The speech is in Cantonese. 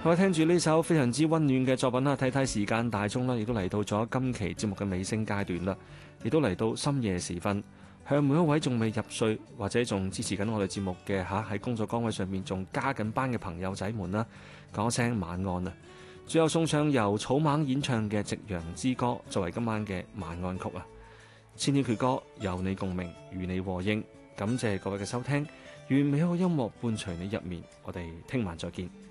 各位聽住呢首非常之溫暖嘅作品啦，睇睇時間大鐘啦，亦都嚟到咗今期節目嘅尾聲階段啦，亦都嚟到深夜時分，向每一位仲未入睡或者仲支持緊我哋節目嘅喺工作崗位上面仲加緊班嘅朋友仔們啦，講聲晚安啊！最後送上由草蜢演唱嘅《夕陽之歌》作為今晚嘅晚安曲啊！千千闕歌，有你共鳴，與你和應，感謝各位嘅收聽，願美好嘅音樂伴隨你入眠，我哋聽晚再見。